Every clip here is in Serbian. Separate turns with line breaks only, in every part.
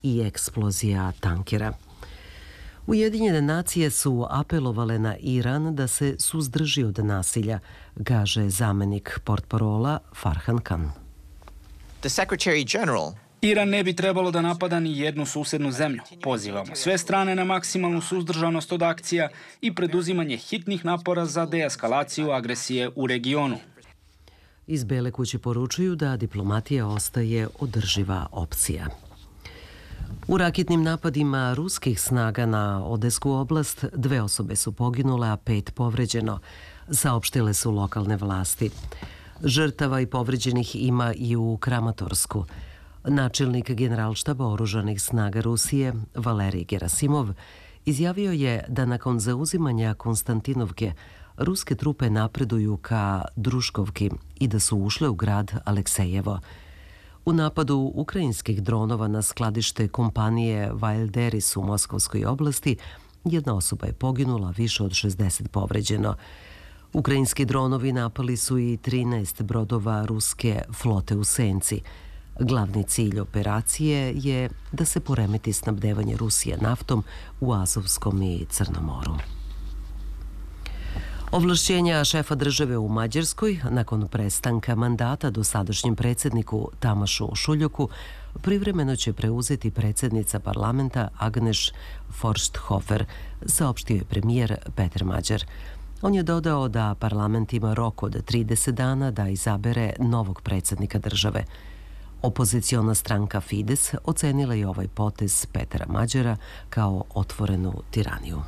i eksplozija tankera. Ujedinjene nacije su apelovale na Iran da se suzdrži od nasilja, kaže zamenik portparola Farhan Khan.
The Secretary General
Iran ne bi trebalo da napada ni jednu susednu zemlju. Pozivamo sve strane na maksimalnu suzdržanost od akcija i preduzimanje hitnih napora za deeskalaciju agresije u regionu.
Iz Bele kuće poručuju da diplomatija ostaje održiva opcija. U raketnim napadima ruskih snaga na Odesku oblast 2 osobe su poginule, a 5 povređeno, saopštile su lokalne vlasti. Žrtava i povređenih ima i u Kramatorsku. Načelnik Generalštaba oružanih snaga Rusije, Valerij Gerasimov, izjavio je da nakon zauzimanja Konstantinovke ruske trupe napreduju ka Druškovki i da su ušle u grad Aleksejevo. U napadu ukrajinskih dronova na skladište kompanije Wildberries u Moskovskoj oblasti 1 osoba je poginula, više od 60 povređeno. Ukrajinski dronovi napali su i 13 brodova ruske flote u senci. Glavni cilj operacije je da se poremeti snabdevanje Rusije naftom u Azovskom i Crnom moru. Ovlašćenja šefa države u Mađarskoj nakon prestanka mandata dosadašnjem predsjedniku Tamašu Šuljoku privremeno će preuzeti predsjednica parlamenta Agneš Forsthofer, saopštio je premijer Peter Mađar. On je dodao da parlament ima rok od 30 dana da izabere novog predsjednika države. Opoziciona stranka Fides ocenila je ovaj potez Petera Mađara kao otvorenu tiraniju.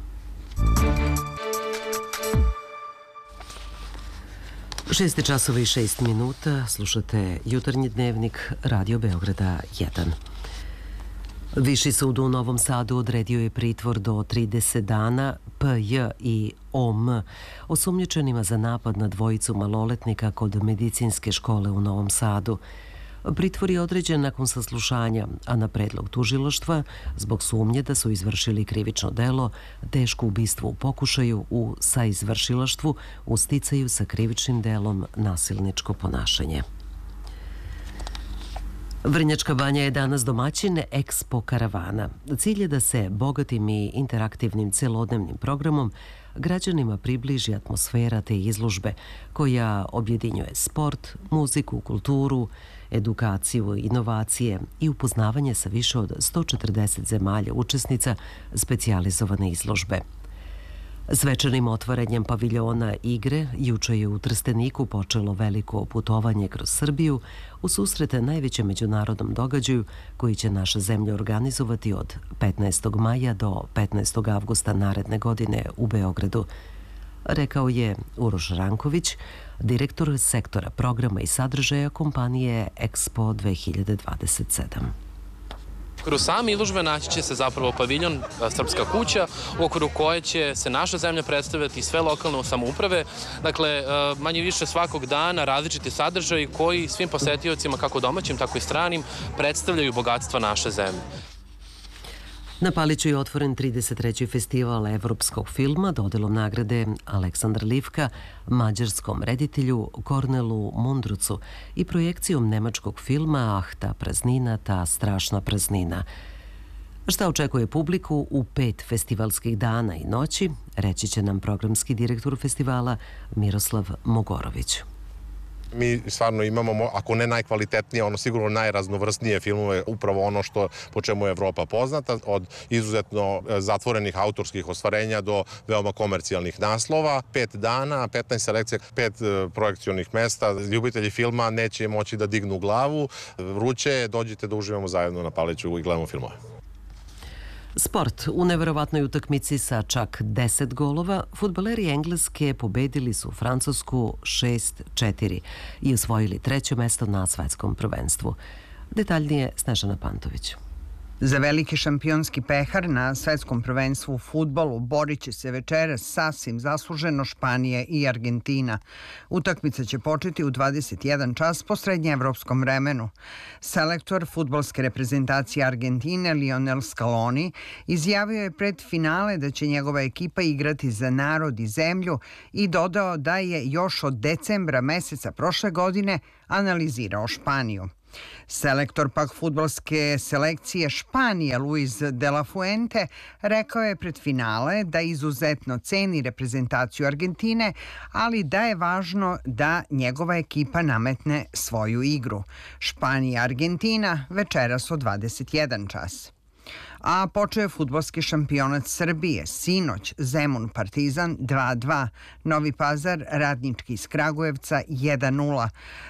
6 časova i 6 minuta, slušate jutarnji dnevnik Radio Beograda 1. Viši sud u Novom Sadu odredio je pritvor do 30 dana P.J. i O.M. osumnjičenima za napad na dvojicu maloletnika kod medicinske škole u Novom Sadu. Pritvor je određen nakon saslušanja, a na predlog tužilaštva zbog sumnje da su izvršili krivično delo, teško ubistvo u pokušaju u saizvršilaštvu u sticaju sa krivičnim delom nasilničko ponašanje. Vrnjačka Banja je danas domaćin Expo karavana. Cilj je da se bogatim i interaktivnim celodnevnim programom građanima približi atmosfera te izložbe koja objedinjuje sport, muziku, kulturu, edukaciju, inovacije i upoznavanje sa više od 140 zemalja učesnica specijalizovane izložbe. Svečanim otvaranjem paviljona igre juče je u Trsteniku počelo veliko putovanje kroz Srbiju u susrete najvećem međunarodnom događaju koji će naša zemlja organizovati od 15. maja do 15. avgusta naredne godine u Beogradu, rekao je Uroš Ranković, direktor sektora programa i sadržaja kompanije Expo 2027.
Kroz same izložbe naći će se zapravo paviljon Srpska kuća, u okviru koje će se naša zemlja predstavljati sve lokalne samouprave. Dakle, manje više svakog dana različiti sadržaji koji svim posetiocima, kako domaćim, tako i stranim, predstavljaju bogatstva naše zemlje.
Na Paliću je otvoren 33. festival evropskog filma dodelom nagrade Aleksandar Livka, mađarskom reditelju Kornelu Mundrucu i projekcijom nemačkog filma Ah, ta praznina, ta strašna praznina. Šta očekuje publiku u 5 festivalskih dana i noći, reći će nam programski direktor festivala Miroslav Mogorović.
Mi stvarno imamo, ako ne najkvalitetnije, ono sigurno najraznovrsnije filmove, upravo ono po čemu je Evropa poznata, od izuzetno zatvorenih autorskih ostvarenja do veoma komercijalnih naslova. 5 dana, 15 selekcija, 5 projekcionih mesta. Ljubitelji filma neće moći da dignu glavu. Vruće, dođite da uživamo zajedno na Paliću i gledamo filmove.
Sport. U neverovatnoj utakmici sa čak 10 golova, fudbaleri Engleske pobedili su Francusku 6-4 i osvojili 3. mesto na svetskom prvenstvu. Detaljnije Snežana Pantović.
Za veliki šampionski pehar na svetskom prvenstvu u fudbalu borit će se večeras sasvim zasluženo Španija i Argentina. Utakmica će početi u 21 čas po srednjeevropskom vremenu. Selektor fudbalske reprezentacije Argentine Lionel Scaloni izjavio je pred finale da će njegova ekipa igrati za narod i zemlju i dodao da je još od decembra meseca prošle godine analizirao Španiju. Selektor pak fudbalske selekcije Španije Luis de la Fuente rekao je pred finale da izuzetno ceni reprezentaciju Argentine, ali da je važno da njegova ekipa nametne svoju igru. Španija-Argentina večeras od 21 čas. A počeo je fudbalski šampionat Srbije. Sinoć Zemun Partizan 2:2, Novi Pazar Radnički iz Kragujevca 1:0.